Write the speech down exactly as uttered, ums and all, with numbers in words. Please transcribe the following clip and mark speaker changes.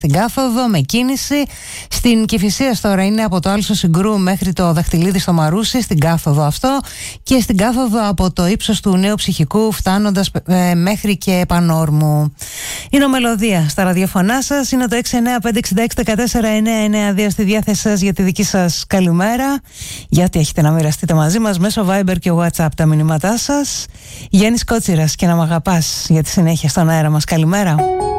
Speaker 1: Στην Κάφοδο με κίνηση. Στην Κηφισίας τώρα είναι από το Άλσο Συγκρού μέχρι το Δαχτυλίδι στο Μαρούσι, στην Κάφοδο αυτό, και στην Κάφοδο από το ύψος του Νέου Ψυχικού φτάνοντας ε, μέχρι και Πανόρμου. Είναι ο Μελωδία στα ραδιοφωνά σας, είναι το έξι εννέα πέντε έξι έξι ένα τέσσερα εννέα εννέα δύο στη διάθεσή σας για τη δική σας καλημέρα, γιατί έχετε να μοιραστείτε μαζί μας μέσω Viber και WhatsApp τα μηνύματά σας. Γιάννης Κότσιρας, και να μ' αγαπάς, για τη συνέχεια στον αέρα μας. Καλημέρα.